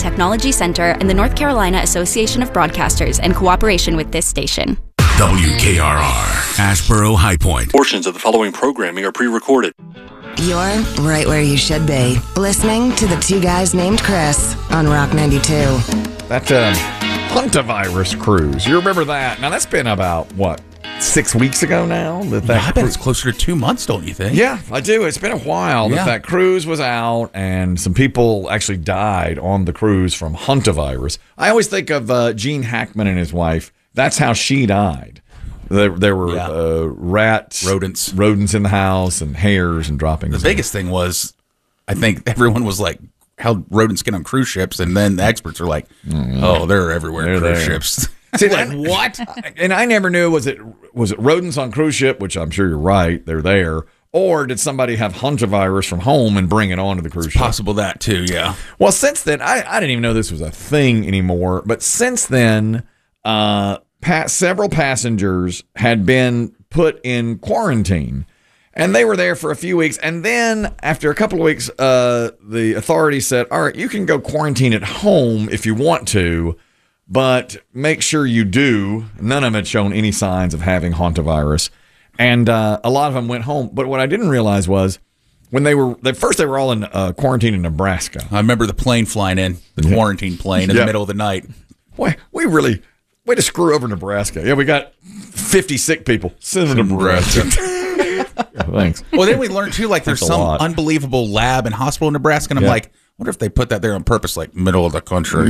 Technology Center and the North Carolina Association of Broadcasters in cooperation with this station. WKRR, Asheboro High Point. Portions of the following programming are pre-recorded. You're right where you should be, listening to the Two Guys Named Chris on Rock 92. That Huntavirus cruise. You remember that? Now, that's been about, 6 weeks ago now? I bet it's closer to 2 months, don't you think? Yeah, I do. It's been a while that cruise was out, and some people actually died on the cruise from Huntavirus. I always think of Gene Hackman and his wife. That's how she died. There were rodents in the house and hairs and droppings. The biggest thing was, I think everyone was like, how rodents get on cruise ships, and then the experts are like, oh, they're everywhere on cruise ships. See, like, what? And I never knew, was it rodents on cruise ship, which I'm sure you're right, they're there, or did somebody have Huntavirus from home and bring it onto the cruise ship? Possible that too, yeah. Well, since then, I didn't even know this was a thing anymore, but since then, several passengers had been put in quarantine, and they were there for a few weeks. And then after a couple of weeks, the authorities said, all right, you can go quarantine at home if you want to, but make sure you do. None of them had shown any signs of having Huntavirus. And a lot of them went home. But what I didn't realize was when they were all in quarantine in Nebraska. I remember the plane flying in, the quarantine plane in the middle of the night. Boy, way to screw over Nebraska. Yeah, we got 50 sick people. Send them to Nebraska. Thanks. Well, then we learned, too, like there's some unbelievable lab and hospital in Nebraska, and I'm like, I wonder if they put that there on purpose, like middle of the country.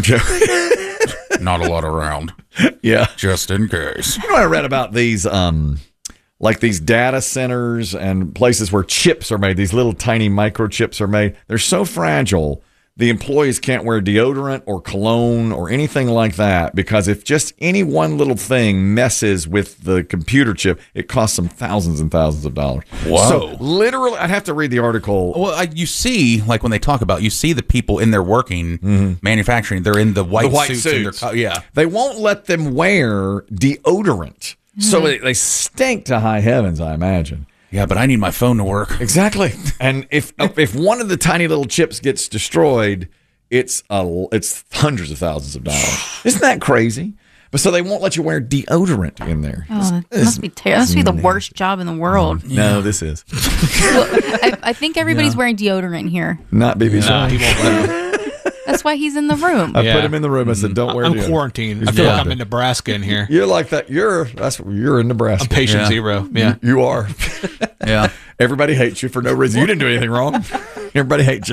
Not a lot around. Yeah. Just in case. You know, I read about these, like these data centers and places where chips are made, these little tiny microchips are made. They're so fragile, the employees can't wear deodorant or cologne or anything like that, because if just any one little thing messes with the computer chip, it costs them thousands and thousands of dollars. Whoa. So literally, I'd have to read the article. Well, you see, like when they talk about, you see the people in there working, manufacturing, they're in the white suits. They won't let them wear deodorant. So they stink to high heavens, I imagine. Yeah, but I need my phone to work. Exactly. And if one of the tiny little chips gets destroyed, it's hundreds of thousands of dollars. Isn't that crazy? But so they won't let you wear deodorant in there. Oh, that must be terrible. That must be the worst job in the world. No, this is. Well, I think everybody's wearing deodorant here. Not BB. No, he won't let him. That's why he's in the room. I put him in the room. I said, "Don't wear deodorant." I'm quarantined. I feel like I'm in Nebraska in here. You're like that. You're in Nebraska. I'm patient zero. Yeah, you are. Yeah. Everybody hates you for no reason. You didn't do anything wrong. Everybody hates you.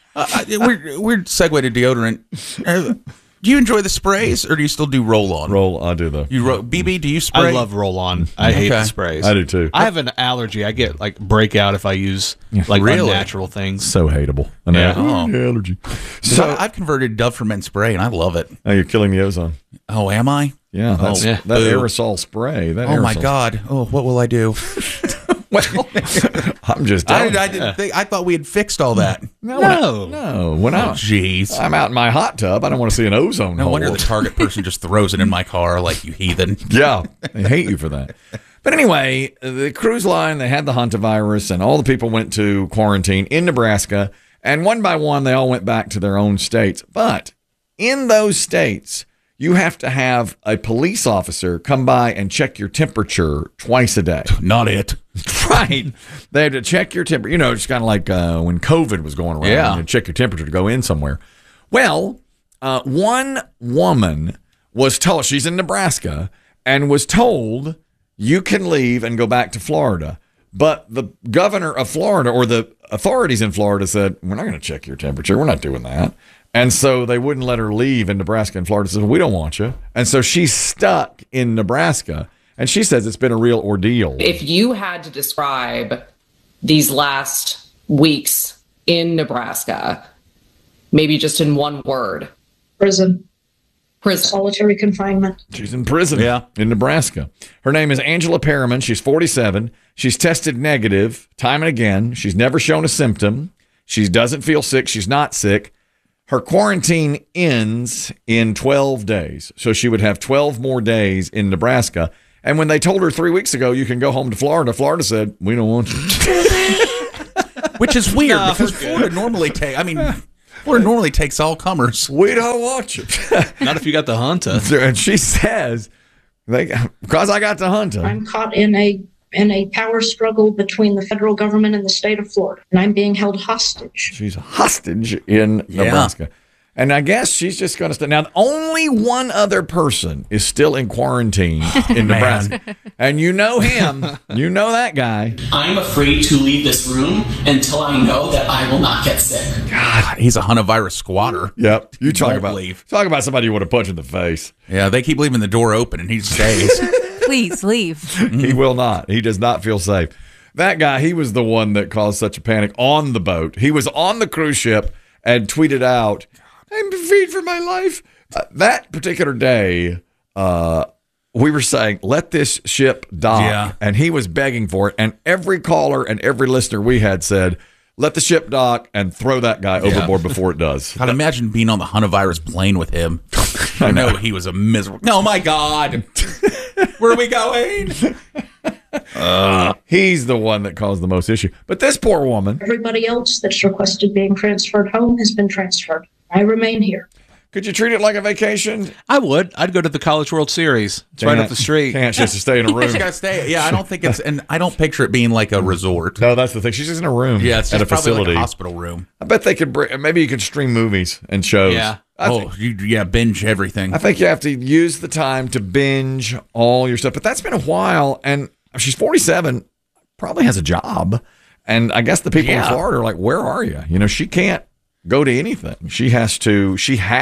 Weird segue to deodorant. Do you enjoy the sprays, or do you still do roll-on? I do though. BB, do you spray? I love roll-on. I hate the sprays. I do too. I have an allergy. I get like breakout if I use unnatural things. So hateable. Allergy. So I've converted Dove for Men spray, and I love it. Oh, you're killing the ozone. Oh, am I? Yeah, that aerosol spray. My God. Oh, what will I do? Well, I'm just. I thought we had fixed all that. No. When I'm out in my hot tub, I don't want to see an ozone hole. No wonder the Target person just throws it in my car like, you heathen. Yeah, they hate you for that. But anyway, the cruise line, they had the Huntavirus, and all the people went to quarantine in Nebraska, and one by one, they all went back to their own states. But in those states, you have to have a police officer come by and check your temperature twice a day. Not it. Right. They had to check your temperature. You know, it's kind of like when COVID was going around. Yeah. And check your temperature to go in somewhere. Well, one woman was told, she's in Nebraska, and was told, you can leave and go back to Florida. But the governor of Florida, or the authorities in Florida, said, we're not going to check your temperature. We're not doing that. And so they wouldn't let her leave in Nebraska, and Florida says, we don't want you. And so she's stuck in Nebraska, and she says it's been a real ordeal. If you had to describe these last weeks in Nebraska, maybe just in one word. Prison. Prison. Solitary confinement. She's in prison in Nebraska. Her name is Angela Perriman. She's 47. She's tested negative time and again. She's never shown a symptom. She doesn't feel sick. She's not sick. Her quarantine ends in 12 days. So she would have 12 more days in Nebraska. And when they told her 3 weeks ago, you can go home to Florida, Florida said, we don't want you. Which is weird because Florida normally Florida normally takes all comers. We don't want you. Not if you got the hunter. And she says, because I got the hunter. I'm caught in a power struggle between the federal government and the state of Florida, and I'm being held hostage. She's a hostage in Nebraska. And I guess she's just going to stay. Now, only one other person is still in quarantine in Nebraska. And you know him. You know that guy. I'm afraid to leave this room until I know that I will not get sick. God, he's a Huntavirus squatter. Yep. You talk about somebody you want to punch in the face. Yeah, they keep leaving the door open and he stays. Please leave. He will not. He does not feel safe. That guy, he was the one that caused such a panic on the boat. He was on the cruise ship and tweeted out, I'm afraid for my life. That particular day, we were saying, let this ship dock. Yeah. And he was begging for it. And every caller and every listener we had said, let the ship dock and throw that guy overboard before it does. I'd imagine being on the Huntavirus plane with him. I know he was a miserable. Oh, my God. Where are we going? He's the one that caused the most issue. But this poor woman. Everybody else that's requested being transferred home has been transferred. I remain here. Could you treat it like a vacation? I would. I'd go to the College World Series. It's right up the street. Can't just stay in a room. She gotta stay. Yeah, I don't think it's, and I don't picture it being like a resort. No, that's the thing. She's just in a room. Yeah, it's at just a facility, like a hospital room. I bet they could. Maybe you could stream movies and shows. Yeah. Binge everything. I think you have to use the time to binge all your stuff. But that's been a while, and she's 47, probably has a job, and I guess the people in Florida are like, "Where are you?" You know, she can't go to anything. She has to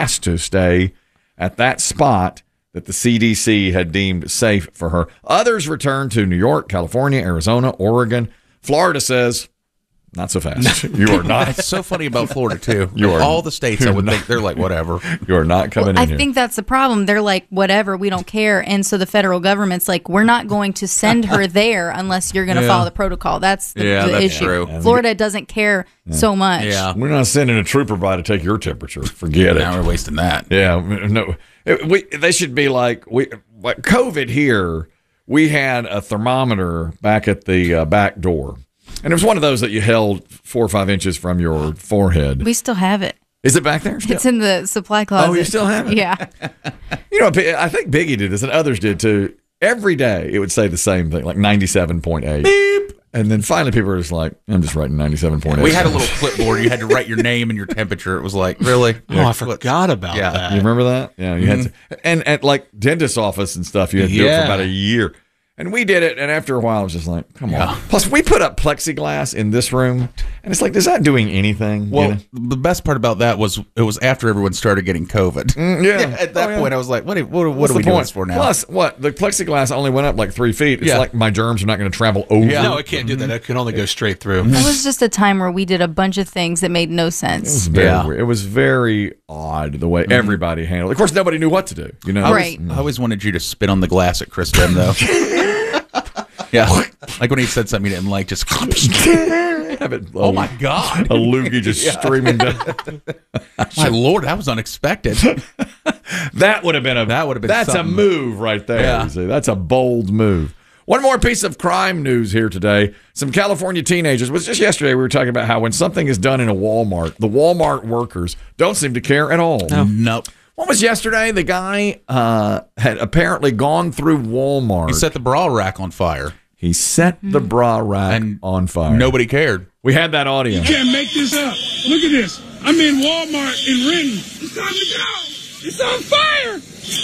stay at that spot that the CDC had deemed safe for her. Others return to New York, California, Arizona, Oregon. Florida says, not so fast. You are not. It's so funny about Florida, too. All the states, I would think, they're like, whatever. You are not coming in here. I think that's the problem. They're like, whatever, we don't care. And so the federal government's like, we're not going to send her there unless you're going to follow the protocol. That's the issue. True. Florida doesn't care so much. Yeah. We're not sending a trooper by to take your temperature. Forget it. Now we're wasting that. Yeah. No. They should be like COVID here. We had a thermometer back at the back door. And it was one of those that you held 4 or 5 inches from your forehead. We still have it. Is it back there still? It's in the supply closet. Oh, you still have it? Yeah. You know, I think Biggie did this and others did too. Every day it would say the same thing, like 97.8. Beep. And then finally people were just like, I'm just writing 97.8. We had a little clipboard. You had to write your name and your temperature. It was like, really? Oh, I forgot about that. You remember that? Yeah, you had to. And at like dentist's office and stuff, you had to do it for about a year. And we did it, and after a while, I was just like, come on. Plus, we put up plexiglass in this room, and it's like, is that doing anything? Well, the best part about that was it was after everyone started getting COVID. At that point, I was like, what are we doing this for now? Plus, the plexiglass only went up like 3 feet. It's like my germs are not going to travel over. Yeah. No, it can't do that. It can only go straight through. It was just a time where we did a bunch of things that made no sense. It was very odd the way everybody handled it. Of course, nobody knew what to do. You know, right. I always wanted you to spit on the glass at Chris Dem, though. Yeah, like when he said something he didn't like, just have it. Oh my God, a loogie just streaming down. My Lord, that was unexpected. That would have been That's something. A move right there. Yeah. See, that's a bold move. One more piece of crime news here today. Some California teenagers. It was just yesterday we were talking about how when something is done in a Walmart, the Walmart workers don't seem to care at all. Nope. What was yesterday? The guy had apparently gone through Walmart. He set the bra rack on fire. He set the bra rack on fire. Nobody cared. We had that audio. You can't make this up. Look at this. I'm in Walmart in Renton. It's time to go. It's on fire.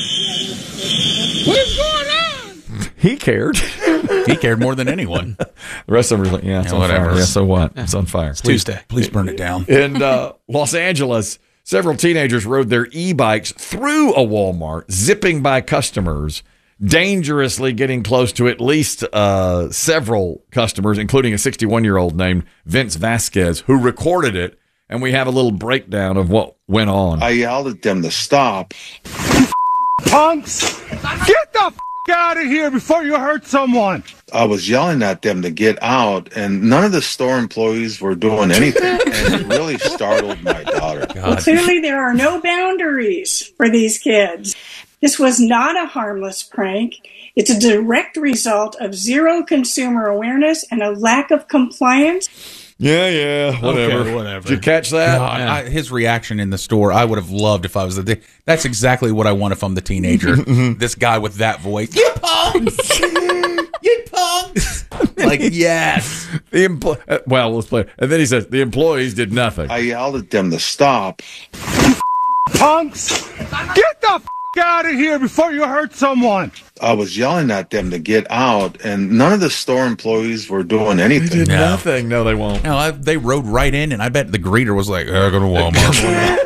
What is going on? He cared. He cared more than anyone. The rest of them were like, it's on fire. Yeah, so what? It's on fire. It's Tuesday. Please burn it down. In Los Angeles, several teenagers rode their e-bikes through a Walmart, zipping by customers, dangerously getting close to at least several customers, including a 61-year-old named Vince Vasquez, who recorded it. And we have a little breakdown of what went on. I yelled at them to stop. Punks, get the out of here before you hurt someone. I was yelling at them to get out, and none of the store employees were doing anything. And it really startled my daughter. Well, clearly there are no boundaries for these kids. This was not a harmless prank. It's a direct result of zero consumer awareness and a lack of compliance. Yeah, whatever. Okay, whatever. Did you catch that? God, his reaction in the store, I would have loved if I was that's exactly what I want if I'm the teenager. This guy with that voice. You punks! You punks! Like, yes. Well, let's play. And then he says, the employees did nothing. I yelled at them to stop. Punks! Get the out of here before you hurt someone! I was yelling at them to get out, and none of the store employees were doing anything. They did nothing. No, they won't. No, they rode right in, and I bet the greeter was like, "Go to Walmart."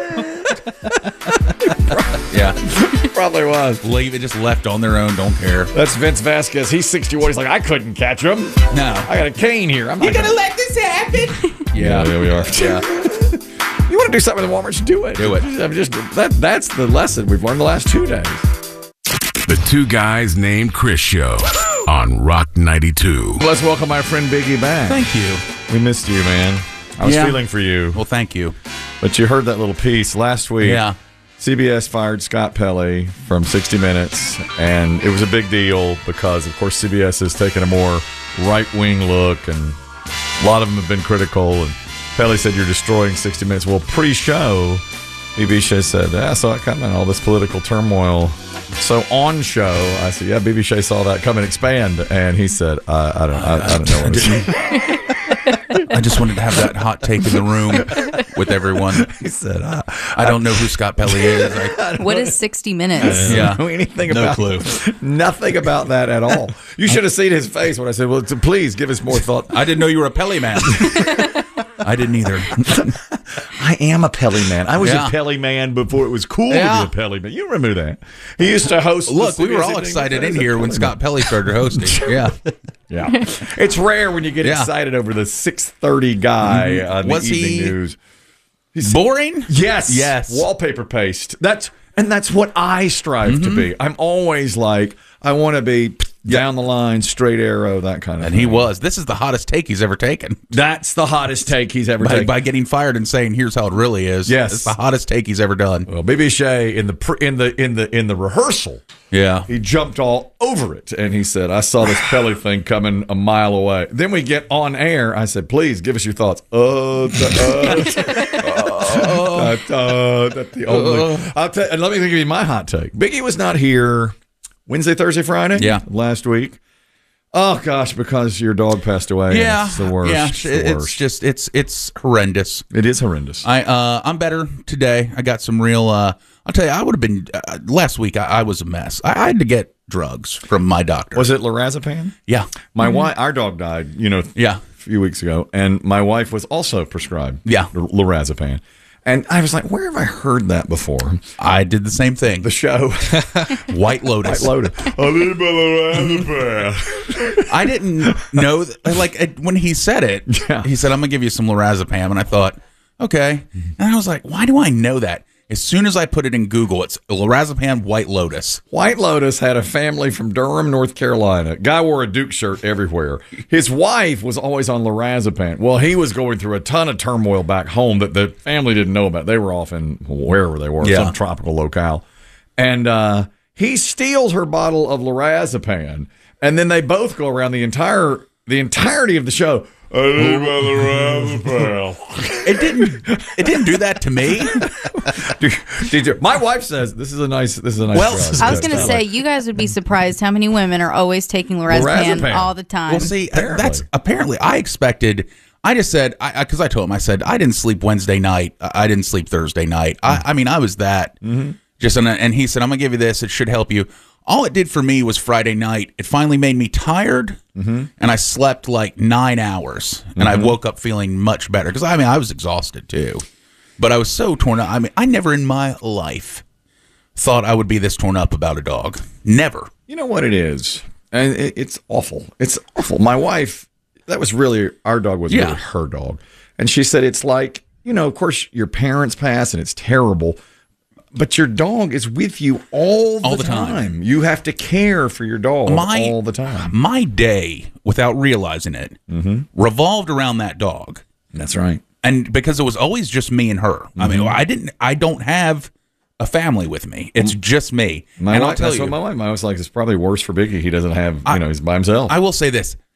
Yeah, probably was. Leave it, just left on their own. Don't care. That's Vince Vasquez. He's 61. He's like, I couldn't catch him. No, I got a cane here. I'm not gonna let this happen. Yeah, there we are. Yeah. You want to do something with Walmart? Just do it. Do it. That's the lesson we've learned the last 2 days. The Two Guys Named Chris Show on Rock 92. Let's welcome my friend Biggie back. Thank you. We missed you, man. I was feeling for you. Well, thank you. But you heard that little piece last week. Yeah. CBS fired Scott Pelley from 60 Minutes, and it was a big deal because, of course, CBS has taken a more right-wing look, and a lot of them have been critical, and Pelley said, you're destroying 60 Minutes. Well, pre-show, BB Shea said, I saw it coming, all this political turmoil. So on show, I said, yeah, BB Shea saw that come and expand. And he said, I don't know what to say. I just wanted to have that hot take in the room with everyone. He said, I don't know who Scott Pelley is. What is 60 Minutes? I don't know anything about clue. Nothing about that at all. You should have seen his face when I said, well, please give us more thought. I didn't know you were a Pelley man. I didn't either. I am a Pelley man. I was a Pelley man before it was cool to be a Pelley man. You remember that? He used to host. Look, we were all excited in here when Scott Pelley started hosting. Yeah. Yeah. It's rare when you get excited over the 6:30 guy on the evening news. He's boring? Yes. Wallpaper paste. That's what I strive to be. I'm always like, I want to be down the line, straight arrow, that kind of thing. And he was. This is the hottest take he's ever taken. That's the hottest take he's ever taken. By getting fired and saying, "Here's how it really is." Yes, it's the hottest take he's ever done. Well, BB Shea in the rehearsal, he jumped all over it, and he said, "I saw this Pelley thing coming a mile away." Then we get on air. I said, "Please give us your thoughts." That's the only. And let me give you my hot take. Biggie was not here Wednesday, Thursday, Friday. Last week. Oh gosh, because your dog passed away. Yeah, it's the worst. Yeah, it's just it's horrendous. It is horrendous. I'm better today. I got some real. I'll tell you, I would have been last week. I was a mess. I had to get drugs from my doctor. Was it lorazepam? Yeah, my wife. Our dog died. A few weeks ago, and my wife was also prescribed. Lorazepam. And I was like, where have I heard that before? I did the same thing. The show. White Lotus. White Lotus. I didn't know. Like, when he said it, he said, I'm going to give you some lorazepam. And I thought, okay. And I was like, why do I know that? As soon as I put it in Google, it's lorazepam White Lotus. White Lotus had a family from Durham, North Carolina. Guy wore a Duke shirt everywhere. His wife was always on lorazepam. Well, he was going through a ton of turmoil back home that the family didn't know about. They were off in wherever they were, some tropical locale. And he steals her bottle of lorazepam, and then they both go around the entirety of the show. It didn't do that to me. My wife says this is a nice. Well, I was going to say you guys would be surprised how many women are always taking lorazepam all the time. Well, see, that's apparently I expected. I just said because I told him I said I didn't sleep Wednesday night. I didn't sleep Thursday night. I mean I was that. Just and he said I'm gonna give you this. It should help you. All it did for me was Friday night. It finally made me tired, and I slept like 9 hours, and I woke up feeling much better because I was exhausted too, but I was so torn up. I mean, I never in my life thought I would be this torn up about a dog. Never. You know what it is, and it's awful. It's awful. My wife, that was really our dog was really her dog, and she said it's like of course your parents pass, and it's terrible. But your dog is with you all the time. You have to care for your dog all the time. My day, without realizing it, revolved around that dog. That's right. And because it was always just me and her. I mean, I don't have a family with me. It's just me. My wife, that's what my wife was like. It's probably worse for Biggie. He doesn't have, he's by himself. I will say this.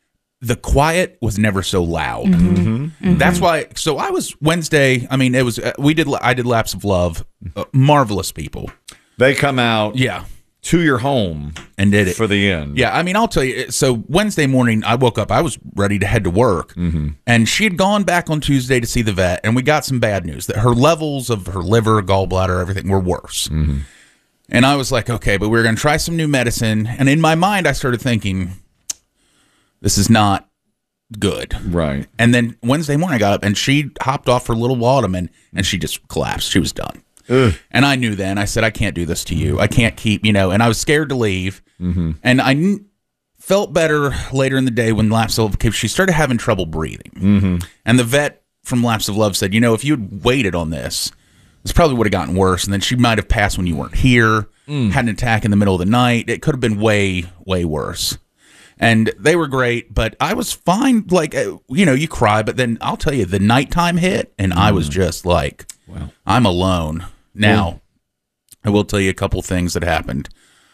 the quiet was never so loud. That's why. So I was Wednesday. I mean, it was I did Laps of Love. Marvelous people. They come out. Yeah. To your home and did it for the end. Yeah, I mean, I'll tell you. So Wednesday morning, I woke up. I was ready to head to work, and she had gone back on Tuesday to see the vet, and we got some bad news that her levels of her liver, gallbladder, everything were worse. And I was like, okay, but we're going to try some new medicine. And in my mind, I started thinking, this is not good. Right. And then Wednesday morning, I got up, and she hopped off her little Laudanum, and she just collapsed. She was done. Ugh. And I knew then, I said, I can't do this to you. I can't keep, and I was scared to leave. And I felt better later in the day when Laps of Love came. She started having trouble breathing. And the vet from Laps of Love said, if you had waited on this probably would have gotten worse. And then she might have passed when you weren't here, had an attack in the middle of the night. It could have been way, way worse. And they were great, but I was fine. Like, you cry, but then I'll tell you, the nighttime hit, and I was just like, wow, I'm alone. Now, I will tell you a couple things that happened.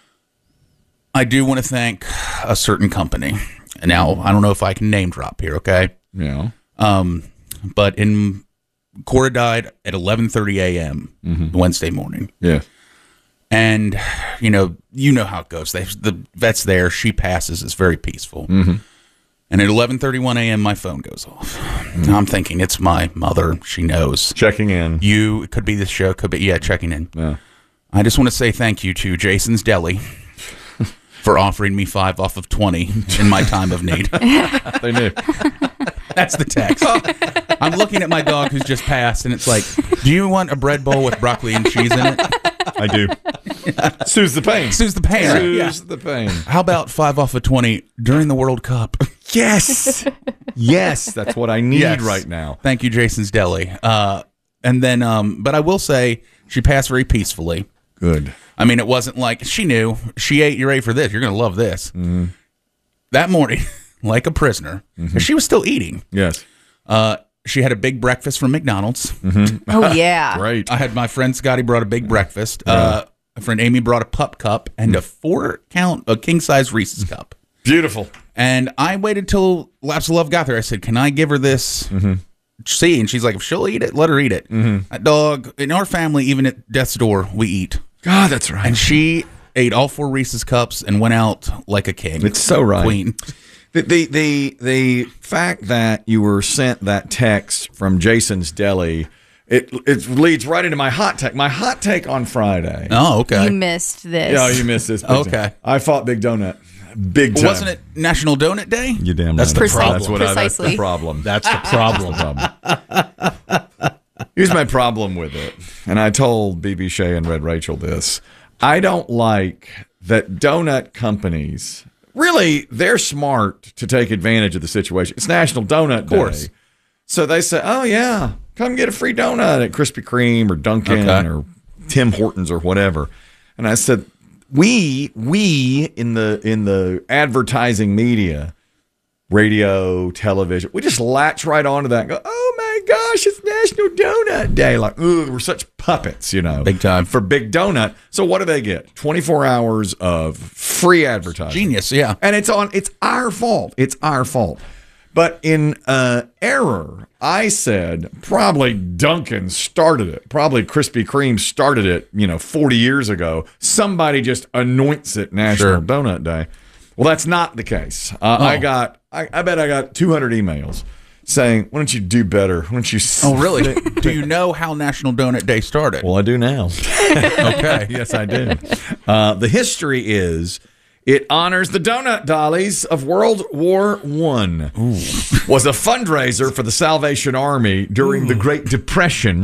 I do want to thank a certain company. Now, I don't know if I can name drop here, okay? Yeah. But Cora died at 11:30 a.m. Wednesday morning. Yeah. And, you know how it goes. The vet's there. She passes. It's very peaceful. And at 11:31 a.m., my phone goes off. I'm thinking, it's my mother. She knows. Checking in. It could be this show. Could be, checking in. Yeah. I just want to say thank you to Jason's Deli for offering me 5 off of 20 in my time of need. They knew. That's the text. I'm looking at my dog who's just passed, and it's like, do you want a bread bowl with broccoli and cheese in it? I do. Soothes the pain. Soothes the pain. Soothes the pain. How about 5 off of 20 during the World Cup? Yes. Yes, that's what I need right now. Thank you, Jason's Deli. And then, but I will say, she passed very peacefully. Good. I mean, it wasn't like she knew. She ate. You're ready for this. You're going to love this. That morning, like a prisoner, she was still eating. Yes. She had a big breakfast from McDonald's. Oh, yeah. Right. I had my friend Scotty brought a big breakfast. My friend Amy brought a pup cup and a 4-count, a king-size Reese's cup. Beautiful. And I waited till Laps of Love got there. I said, can I give her this? See? And she's like, if she'll eat it, let her eat it. That dog, in our family, even at death's door, we eat. God, that's right. And she ate all 4 Reese's cups and went out like a king. It's so right. Queen. The fact that you were sent that text from Jason's Deli, it leads right into my hot take. My hot take on Friday. Oh, okay. You missed this. Yeah, you missed this. Okay. I fought Big Donut. Big time. Wasn't it National Donut Day? You damn right. That's the problem. That's the problem. That's the problem. Here's my problem with it. And I told BB Shea and Red Rachel this. I don't like that donut companies, really, they're smart to take advantage of the situation. It's National Donut Day. Of course. So they say, oh, yeah, come get a free donut at Krispy Kreme or Dunkin' or Tim Hortons or whatever. And I said, we in the advertising media, radio, television, we just latch right onto that and go, oh my gosh, it's National Donut Day. Like, ooh, we're such puppets, Big time. For Big Donut. So what do they get? 24 hours of free advertising. Genius, yeah. And it's our fault. It's our fault. But in error, I said probably Dunkin' started it. Probably Krispy Kreme started it, 40 years ago. Somebody just anoints it National Donut Day. Well, that's not the case. I bet I got 200 emails saying, why don't you do better? Why don't you... Oh, really? Do you know how National Donut Day started? Well, I do now. Okay. Yes, I do. The history is... It honors the donut dollies of World War I. Was a fundraiser for the Salvation Army during the Great Depression.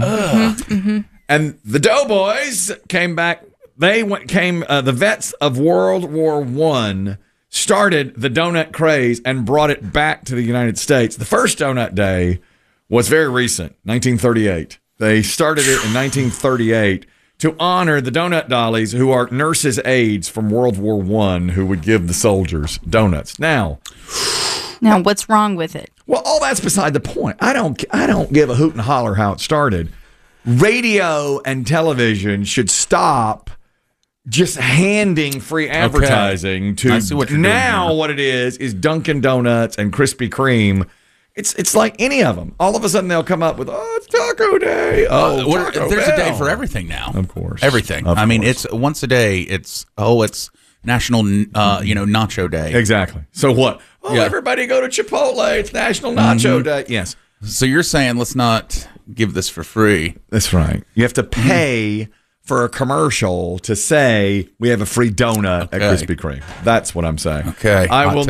And the Doughboys came back. The vets of World War I started the donut craze and brought it back to the United States. The first donut day was very recent, 1938. They started it in 1938. To honor the donut dollies, who are nurses' aides from World War I, who would give the soldiers donuts. Now, what's wrong with it? Well, all that's beside the point. I don't give a hoot and holler how it started. Radio and television should stop just handing free advertising to I see what you're now doing here. what it is Dunkin' Donuts and Krispy Kreme. It's like any of them. All of a sudden they'll come up with, it's Taco Day. Taco there's Bell. a day for everything now. Of course. Everything. Of I mean, course. it's once a day. It's National Nacho Day. Exactly. So what? Everybody go to Chipotle. It's National Nacho Day. Yes. So you're saying let's not give this for free. That's right. You have to pay for a commercial to say we have a free donut at Krispy Kreme. That's what I'm saying. Okay.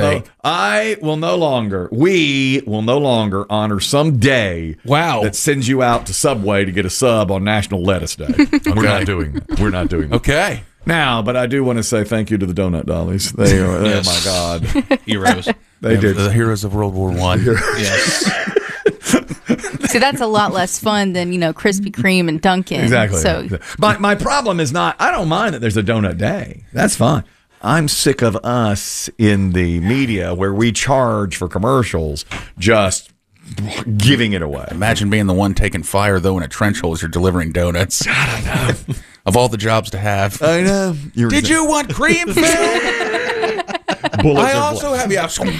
We will no longer honor some day that sends you out to Subway to get a sub on National Lettuce Day. We're not doing that. We're not doing that. Okay. Now, but I do want to say thank you to the Donut Dollies. They are, oh my God. Heroes. They did. The heroes of World War I. Yes. See, that's a lot less fun than, Krispy Kreme and Dunkin'. Exactly. So my problem is not, I don't mind that there's a donut day. That's fine. I'm sick of us in the media where we charge for commercials just giving it away. Imagine being the one taking fire, though, in a trench hole as you're delivering donuts. I know. Of all the jobs to have. I know. Did you want cream filled? I also have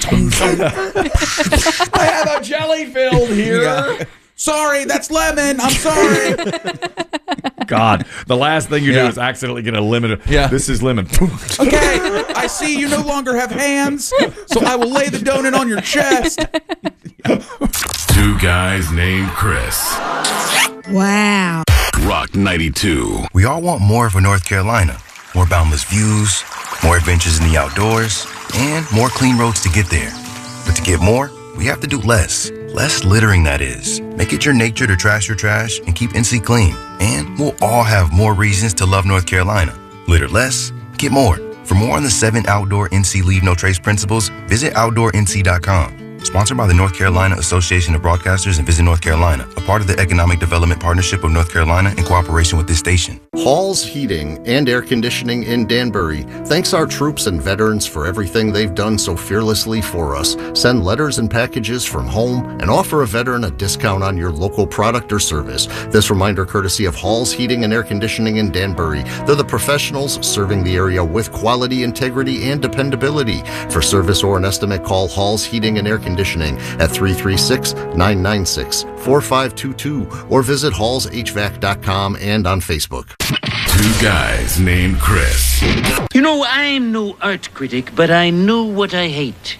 I have a jelly filled here. Yeah. Sorry, that's lemon. I'm sorry. God, the last thing you do is accidentally get a lemon. Yeah. This is lemon. Okay, I see you no longer have hands, so I will lay the donut on your chest. Two guys named Chris. Wow. Rock 92. We all want more for North Carolina. More boundless views, more adventures in the outdoors, and more clean roads to get there. But to get more, we have to do less. Less littering, that is. Make it your nature to trash your trash and keep NC clean. And we'll all have more reasons to love North Carolina. Litter less, get more. For more on the 7 outdoor NC Leave No Trace principles, visit OutdoorNC.com. Sponsored by the North Carolina Association of Broadcasters and Visit North Carolina, a part of the Economic Development Partnership of North Carolina in cooperation with this station. Hall's Heating and Air Conditioning in Danbury thanks our troops and veterans for everything they've done so fearlessly for us. Send letters and packages from home and offer a veteran a discount on your local product or service. This reminder courtesy of Hall's Heating and Air Conditioning in Danbury. They're the professionals serving the area with quality, integrity, and dependability. For service or an estimate, call Hall's Heating and Air Conditioning at 336-996-4522 or visit hallshvac.com and on Facebook. Two guys named Chris. You know, I'm no art critic, but I know what I hate.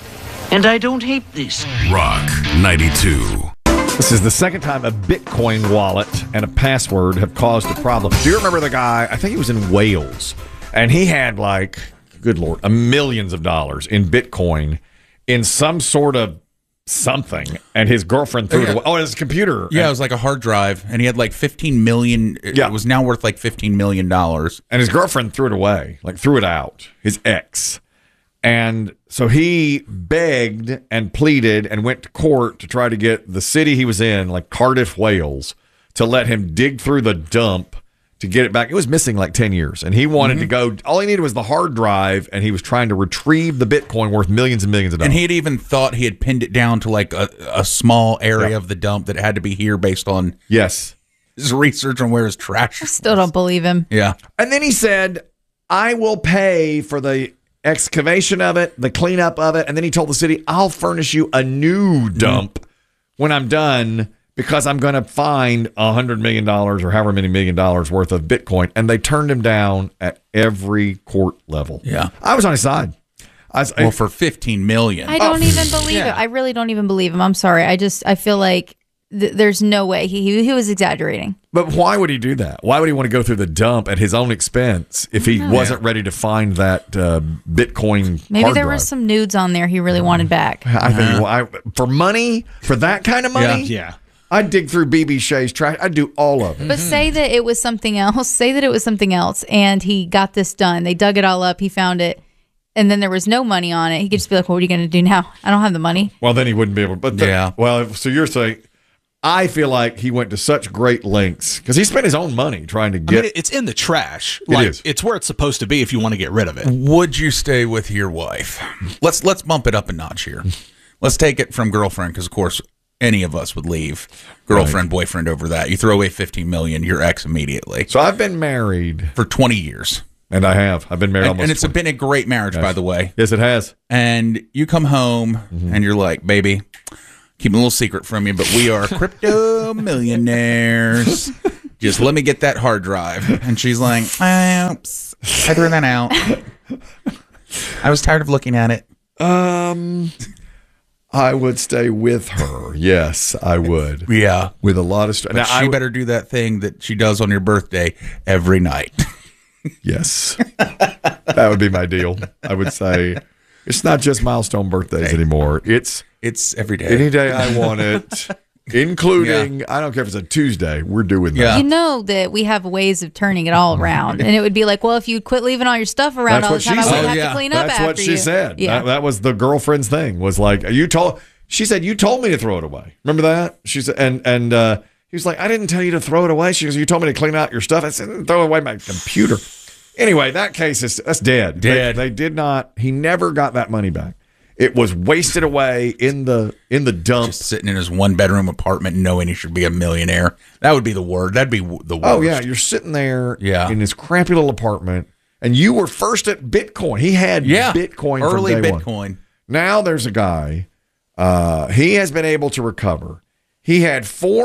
And I don't hate this. Rock 92. This is the second time a Bitcoin wallet and a password have caused a problem. Do you remember the guy? I think he was in Wales, and he had good Lord, millions of dollars in Bitcoin in some sort of something, and his girlfriend threw it away. Oh, his computer. Yeah, it was like a hard drive, and he had like 15 million. It was now worth like $15 million. And his girlfriend threw it away, threw it out, his ex. And so he begged and pleaded and went to court to try to get the city he was in, like Cardiff, Wales, to let him dig through the dump to get it back. It was missing 10 years, and he wanted to go. All he needed was the hard drive, and he was trying to retrieve the Bitcoin worth millions and millions of dollars. And he had even thought he had pinned it down to a small area of the dump that had to be here based on his research on where his trash was. Still don't believe him. Yeah. And then he said, I will pay for the excavation of it, the cleanup of it, and then he told the city, I'll furnish you a new dump when I'm done, because I'm going to find $100 million or however many $1 million worth of Bitcoin. And they turned him down at every court level. Yeah. I was on his side. For $15 million. I don't even believe it. I really don't even believe him. I'm sorry. I feel like there's no way. He was exaggerating. But why would he do that? Why would he want to go through the dump at his own expense if he wasn't ready to find that Bitcoin Maybe hard there drive? were some nudes on there he really wanted back. I think for money, for that kind of money? Yeah. I'd dig through BB Shea's trash. I'd do all of it. But say that it was something else. Say that it was something else, and he got this done. They dug it all up. He found it, and then there was no money on it. He could just be like, "What are you going to do now? I don't have the money." Well, then he wouldn't be able to. But well, so you're saying, I feel like he went to such great lengths because he spent his own money trying to get. It's in the trash. It is. It's where it's supposed to be if you want to get rid of it. Would you stay with your wife? Let's bump it up a notch here. Let's take it from girlfriend, because of course any of us would leave girlfriend, boyfriend over that. You throw away $15 million, your ex immediately. So I've been married for 20 years. And I have. I've been married almost. And it's been a great marriage, by the way. Yes, it has. And you come home and you're like, baby, keep a little secret from you, but we are crypto millionaires. Just let me get that hard drive. And she's like, oops, I threw that out. I was tired of looking at it. I would stay with her. Yes, I would. Yeah. With a lot of stress. Now, she better do that thing that she does on your birthday every night. Yes. That would be my deal. I would say it's not just milestone birthdays anymore. It's every day. Any day I want it, including, I don't care if it's a Tuesday, we're doing that. You know that we have ways of turning it all around. And it would be like, well, if you quit leaving all your stuff around all the time, I wouldn't have to clean up after you. That's what she said. Yeah. That was the girlfriend's thing, was like, she said, you told me to throw it away. Remember that? She said, and he was like, I didn't tell you to throw it away. She goes, you told me to clean out your stuff. I said, throw away my computer. Anyway, that case that's dead. They did not. He never got that money back. It was wasted away in the dump. Just sitting in his 1-bedroom apartment knowing he should be a millionaire. That would be the word. That'd be the worst. Oh, yeah. You're sitting there in his crappy little apartment, and you were first at Bitcoin. He had Bitcoin early from day Bitcoin. One. Now there's a guy. He has been able to recover. He had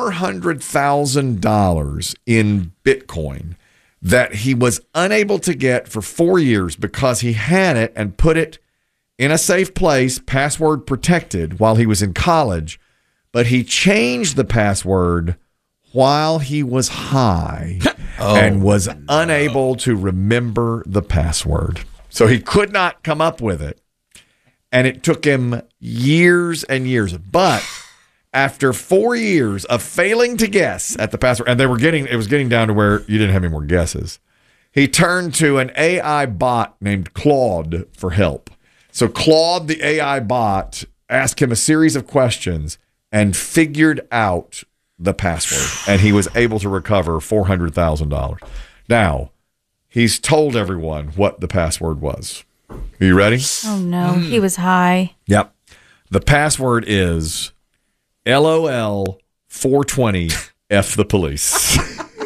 $400,000 in Bitcoin that he was unable to get for 4 years because he had it and put it in a safe place, password protected, while he was in college. But he changed the password while he was high and was unable to remember the password. So he could not come up with it. And it took him years and years. But after 4 years of failing to guess at the password, and it was getting down to where you didn't have any more guesses, he turned to an AI bot named Claude for help. So Claude, the AI bot, asked him a series of questions and figured out the password. And he was able to recover $400,000. Now, he's told everyone what the password was. Are you ready? Oh, no. He was high. Yep. The password is LOL 420 F the police.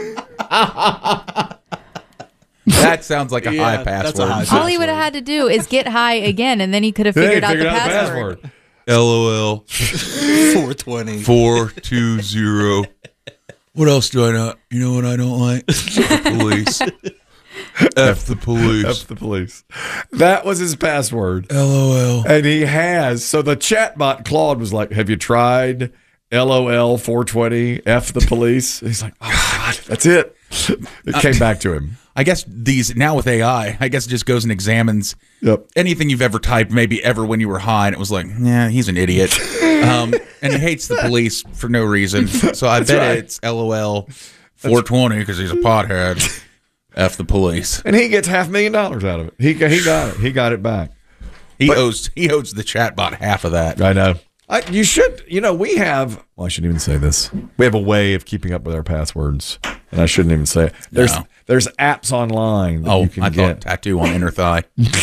That sounds like a high password. All he would have had to do is get high again, and then he could have figured out the password. LOL 420 420. What else do I not? You know what I don't like? The police. F the police. F the police. That was his password. LOL. And he has. So the chatbot Claude was like, have you tried LOL 420 F the police? And he's like, oh, God, that's it. It came back to him. I guess now with AI, I guess it just goes and examines anything you've ever typed, maybe ever when you were high, and it was like, yeah, he's an idiot. And he hates the police for no reason. So I bet it's LOL 420 because he's a pothead. F the police. And he gets $500,000 out of it. He got it. He got it back. He owes the chatbot half of that. I know. You should, we have, I shouldn't even say this. We have a way of keeping up with our passwords, and I shouldn't even say it. There's apps online that you can get. Tattoo on inner thigh.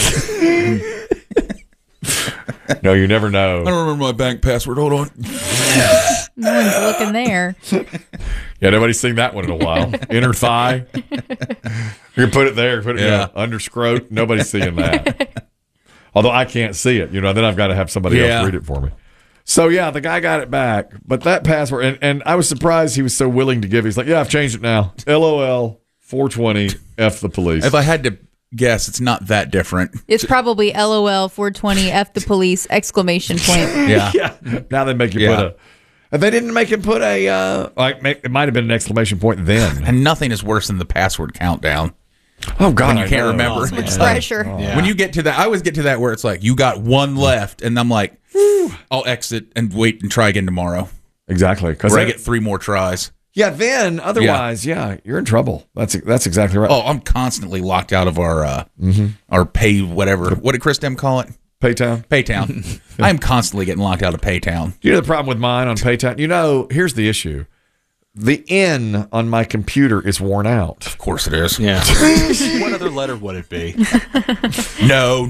No, you never know. I don't remember my bank password. Hold on. No one's looking there. Yeah, nobody's seen that one in a while. Inner thigh. You can put it there. Put it under scrot. Nobody's seeing that. Although I can't see it, then I've got to have somebody else read it for me. So, the guy got it back. But that password, and I was surprised he was so willing to give. He's like, I've changed it now. LOL 420 F the police. If I had to guess, it's not that different. It's probably LOL 420 F the police ! Yeah. Now they make you put a... And they didn't make him put a... it might have been an exclamation point then. And nothing is worse than the password countdown. Oh, God. When you can't remember. It's pressure. When you get to that, I always get to that where it's like, you got one left, and I'm like, I'll exit and wait and try again tomorrow. Exactly. Where I get 3 more tries. Yeah, then otherwise, you're in trouble. That's exactly right. Oh, I'm constantly locked out of our pay whatever. What did Chris Dem call it? Paytown. I am constantly getting locked out of Paytown. You know the problem with mine on Paytown? Here's the issue. The N on my computer is worn out. Of course it is. Yeah. What other letter would it be? No.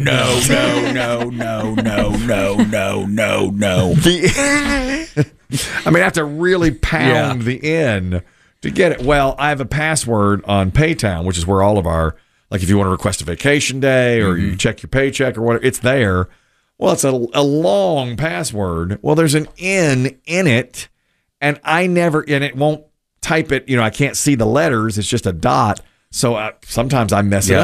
I have to really pound the N to get it. Well, I have a password on Paytown, which is where all of our Like if you want to request a vacation day or you check your paycheck or whatever, it's there. Well, it's a long password. Well, there's an N in it, and it won't type it. I can't see the letters. It's just a dot. So sometimes I mess it up.